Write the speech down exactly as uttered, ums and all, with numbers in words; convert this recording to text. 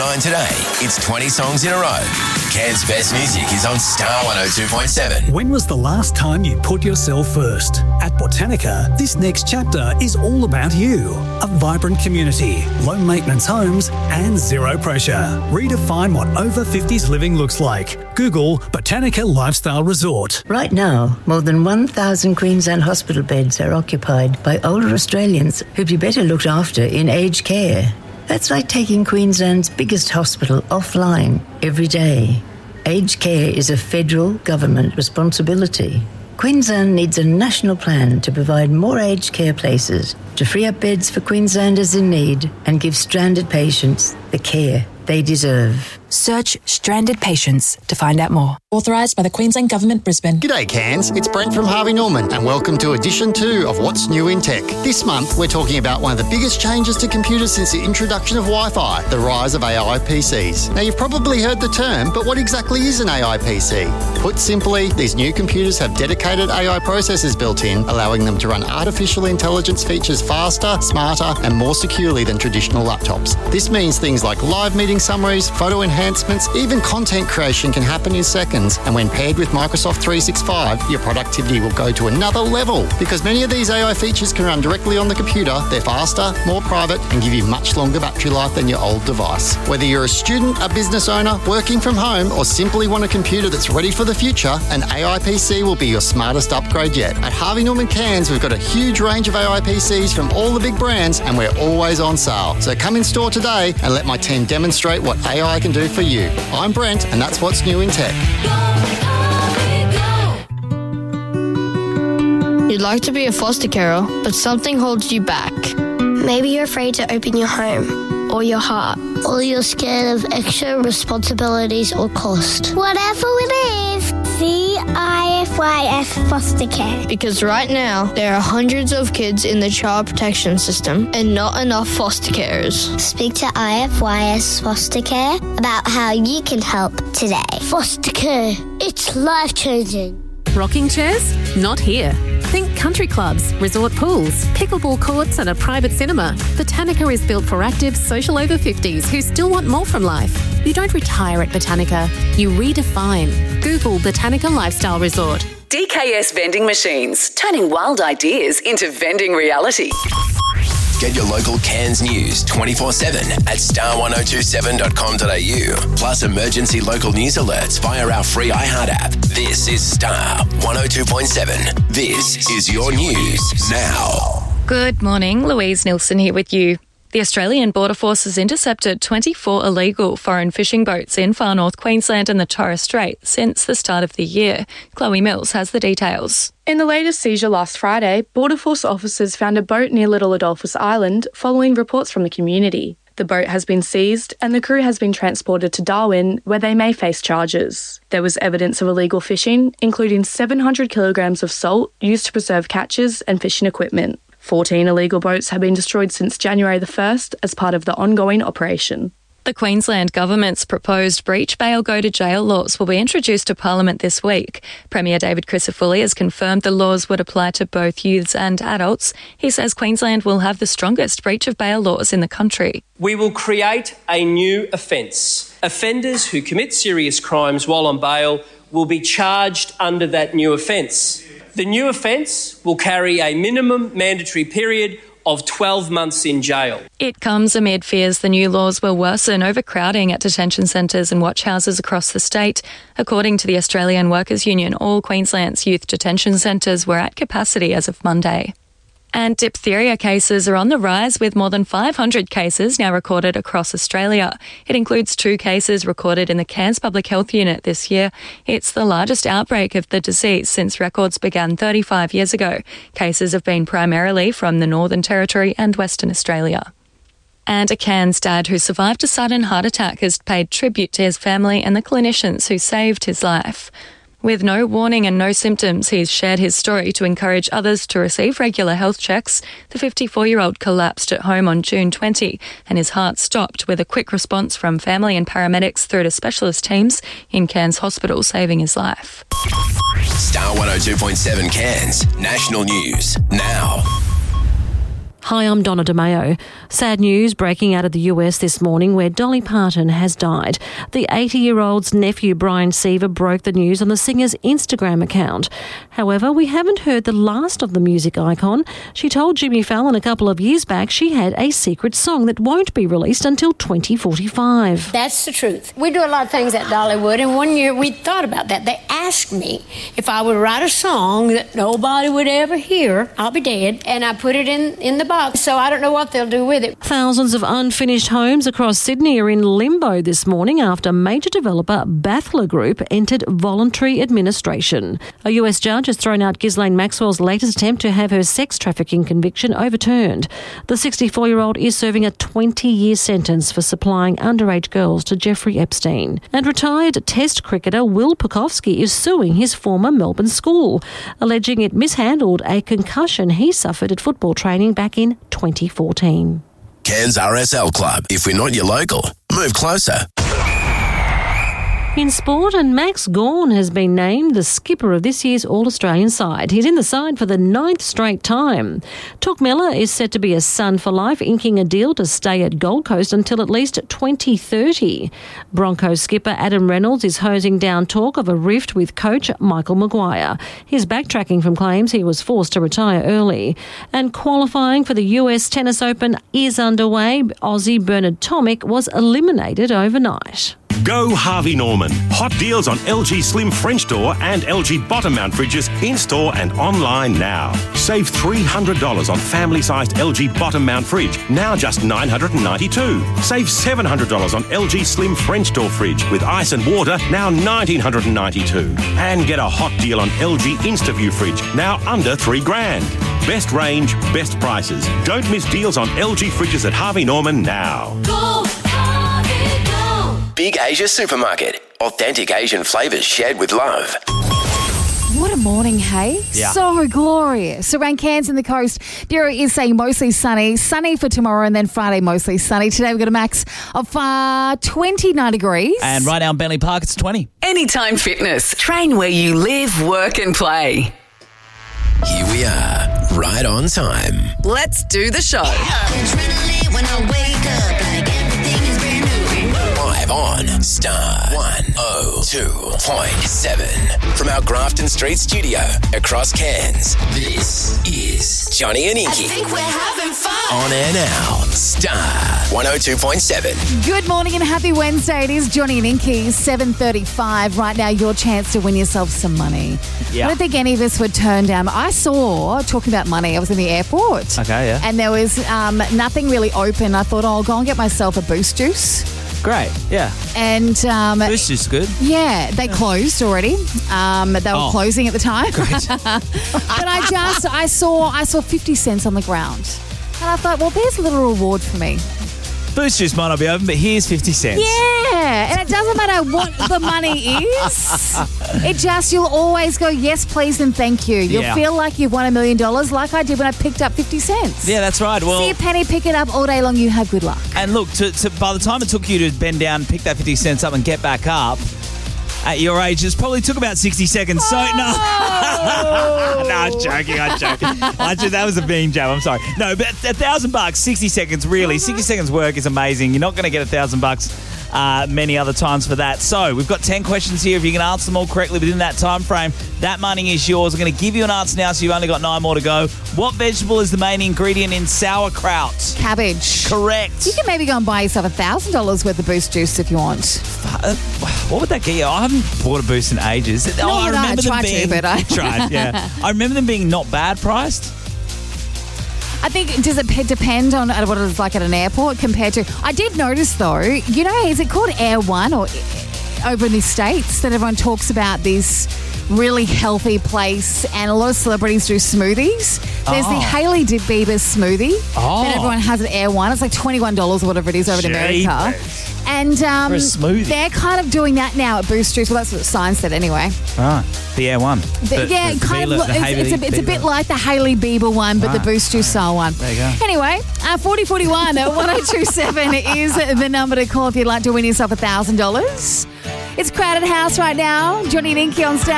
nine today. It's twenty songs in a row. Cairns' best music is on Star one oh two point seven. When was the last time you put yourself first? At Botanica, this next chapter is all about you. A vibrant community, low-maintenance homes and zero pressure. Redefine what over fifties living looks like. Google Botanica Lifestyle Resort. Right now, more than one thousand Queensland hospital beds are occupied by older Australians who'd be better looked after in aged care. That's like taking Queensland's biggest hospital offline every day. Aged care is a federal government responsibility. Queensland needs a national plan to provide more aged care places, to free up beds for Queenslanders in need and give stranded patients the care they deserve. Search Stranded Patients to find out more. Authorised by the Queensland Government, Brisbane. G'day Cairns, it's Brent from Harvey Norman and welcome to edition two of What's New in Tech. This month we're talking about one of the biggest changes to computers since the introduction of Wi-Fi, the rise of A I P Cs. Now you've probably heard the term, but what exactly is an A I P C? Put simply, these new computers have dedicated A I processors built in, allowing them to run artificial intelligence features faster, smarter and more securely than traditional laptops. This means things like live meeting summaries, photo enhancements, even content creation can happen in seconds. And when paired with Microsoft three sixty-five, your productivity will go to another level. Because many of these A I features can run directly on the computer, they're faster, more private, and give you much longer battery life than your old device. Whether you're a student, a business owner, working from home, or simply want a computer that's ready for the future, an A I P C will be your smartest upgrade yet. At Harvey Norman Cairns, we've got a huge range of A I P Cs from all the big brands, and we're always on sale. So come in store today and let my team demonstrate what A I can do for you. I'm Brent, and that's What's New in Tech. You'd like to be a foster carer, but something holds you back. Maybe you're afraid to open your home or your heart, or you're scared of extra responsibilities or cost. Whatever it is, C I F Y S Foster Care. Because right now, there are hundreds of kids in the child protection system and not enough foster carers. Speak to I F Y S Foster Care about how you can help today. Foster care, it's life-changing. Rocking chairs? Not here. Think country clubs, resort pools, pickleball courts and a private cinema. Botanica is built for active, social over fifties who still want more from life. You don't retire at Botanica, you redefine. Google Botanica Lifestyle Resort. D K S Vending Machines, turning wild ideas into vending reality. Get your local Cairns news twenty-four seven at star one oh two seven dot com dot a u. Plus emergency local news alerts via our free iHeart app. This is Star one oh two point seven. This is your news now. Good morning, Louise Nilsson here with you. The Australian Border Force has intercepted twenty-four illegal foreign fishing boats in far north Queensland and the Torres Strait since the start of the year. Chloe Mills has the details. In the latest seizure last Friday, Border Force officers found a boat near Little Adolphus Island following reports from the community. The boat has been seized and the crew has been transported to Darwin, where they may face charges. There was evidence of illegal fishing, including seven hundred kilograms of salt used to preserve catches and fishing equipment. fourteen illegal boats have been destroyed since January the first as part of the ongoing operation. The Queensland Government's proposed breach bail go to jail laws will be introduced to Parliament this week. Premier David Crisafulli has confirmed the laws would apply to both youths and adults. He says Queensland will have the strongest breach of bail laws in the country. We will create a new offence. Offenders who commit serious crimes while on bail will be charged under that new offence. The new offence will carry a minimum mandatory period of twelve months in jail. It comes amid fears the new laws will worsen overcrowding at detention centres and watch houses across the state. According to the Australian Workers' Union, all Queensland's youth detention centres were at capacity as of Monday. And diphtheria cases are on the rise, with more than five hundred cases now recorded across Australia. It includes two cases recorded in the Cairns Public Health Unit this year. It's the largest outbreak of the disease since records began thirty-five years ago. Cases have been primarily from the Northern Territory and Western Australia. And a Cairns dad who survived a sudden heart attack has paid tribute to his family and the clinicians who saved his life. With no warning and no symptoms, he's shared his story to encourage others to receive regular health checks. The fifty-four-year-old collapsed at home on June twentieth and his heart stopped, with a quick response from family and paramedics through to specialist teams in Cairns Hospital, saving his life. Star one oh two point seven Cairns, national news now. Hi, I'm Donna DeMayo. Sad news breaking out of the U S this morning where Dolly Parton has died. The eighty-year-old's nephew Brian Seaver broke the news on the singer's Instagram account. However, we haven't heard the last of the music icon. She told Jimmy Fallon a couple of years back she had a secret song that won't be released until twenty forty-five. That's the truth. We do a lot of things at Dollywood, and one year we thought about that. They asked me if I would write a song that nobody would ever hear. I'll be dead. And I put it in, in the box, so I don't know what they'll do with it. Thousands of unfinished homes across Sydney are in limbo this morning after major developer Bathler Group entered voluntary administration. A U S judge has thrown out Ghislaine Maxwell's latest attempt to have her sex trafficking conviction overturned. The sixty-four-year-old is serving a twenty-year sentence for supplying underage girls to Jeffrey Epstein. And retired Test cricketer Will Pukowski is suing his former Melbourne school, alleging it mishandled a concussion he suffered at football training back in twenty fourteen. Cairns R S L Club. If we're not your local, move closer. In sport, and Max Gawn has been named the skipper of this year's All-Australian side. He's in the side for the ninth straight time. Touk Miller is set to be a Sun for life, inking a deal to stay at Gold Coast until at least twenty thirty. Broncos skipper Adam Reynolds is hosing down talk of a rift with coach Michael Maguire. He's backtracking from claims he was forced to retire early. And qualifying for the U S Tennis Open is underway. Aussie Bernard Tomic was eliminated overnight. Go Harvey Norman. Hot deals on L G Slim French door and L G bottom mount fridges in-store and online now. Save three hundred dollars on family-sized L G bottom mount fridge, now just nine hundred ninety-two dollars. Save seven hundred dollars on L G Slim French door fridge with ice and water, now one thousand nine hundred ninety-two dollars. And get a hot deal on L G InstaView fridge, now under three grand. Best range, best prices. Don't miss deals on L G fridges at Harvey Norman now. Go Harvey, go! Big Asia Supermarket. Authentic Asian flavours shared with love. What a morning, hey? Yeah. So glorious. Around Cairns and the coast, Bureau is saying mostly sunny. Sunny for tomorrow and then Friday mostly sunny. Today we've got a max of uh, twenty-nine degrees. And right now in Bentley Park, it's twenty. Anytime Fitness. Train where you live, work and play. Here we are, right on time. Let's do the show. When I wake up, like everything is brand new. Live on Star one oh two point seven. From our Grafton Street studio across Cairns, this is Johnny and Inky. I think we're having fun. On air now, Star one oh two point seven. Good morning and happy Wednesday. It is Johnny and Inky, seven thirty-five. Right now, your chance to win yourself some money. Yeah. I don't think any of us would turn down. I saw, talking about money, I was in the airport. Okay, yeah. And there was um, nothing really open. I thought, oh, I'll go and get myself a Boost Juice. Great, yeah. And um, Boost Juice is good. Yeah, they closed already. Um, they were Oh. closing at the time. Great. But I just, I saw, I saw fifty cents on the ground. And I thought, well, there's a little reward for me. Boost Juice might not be open, but here's fifty cents. Yeah, and it doesn't matter what the money is. It just, you'll always go, yes, please, and thank you. You'll Yeah. feel like you've won a million dollars like I did when I picked up fifty cents. Yeah, that's right. Well, See a penny, pick it up all day long, you have good luck. and look, to, to, by the time it took you to bend down, pick that fifty cents up and get back up, at your age, it probably took about sixty seconds. So, no. no, I'm joking, I'm joking. I just, that was a mean joke, I'm sorry. No, but a thousand bucks, sixty seconds, really. sixty seconds work is amazing. You're not going to get a thousand bucks uh, many other times for that. So, we've got ten questions here. If you can answer them all correctly within that time frame, that money is yours. I'm going to give you an answer now, so you've only got nine more to go. What vegetable is the main ingredient in sauerkraut? Cabbage. Correct. You can maybe go and buy yourself one thousand dollars worth of Boost Juice if you want. Uh, what would that get you? I haven't bought a Boost in ages. No, I no, I remember them tried to, being, but I- tried, yeah. I remember them being not bad priced. I think, does it p- depend on uh, what it's like at an airport compared to... I did notice, though, you know, is it called Air One or uh, over in the States that everyone talks about this really healthy place and a lot of celebrities do smoothies? There's the Oh. Hailey Bieber smoothie Oh. that everyone has at Air One. It's like twenty-one dollars or whatever it is over in America. Jeepers. And um, For a smoothie. they're kind of doing that now at Boost Juice. Well, that's what the sign said anyway. Right. The Air One. The- yeah, the, the kind Bieber- of. the It's, Hailey it's, a, it's a bit Bieber. like the Hailey Bieber one, but the Right, Boost Juice style one. There you go. Anyway, uh, forty forty-one at one oh two seven is the number to call if you'd like to win yourself one thousand dollars. It's Crowded House right now. Johnny and Inky on stage.